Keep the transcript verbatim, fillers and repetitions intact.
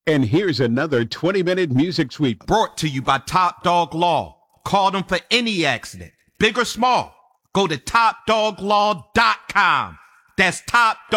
And here's another twenty-minute music sweep brought to you by Top Dog Law. Call them for any accident, big or small. Go to top dog law dot com. That's Top Dog.